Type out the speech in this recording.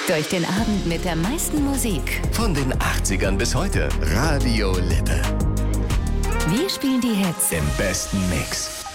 Durch den Abend mit der meisten Musik. Von den 80ern bis heute. Radio Lippe. Wir spielen die Hits Im besten Mix.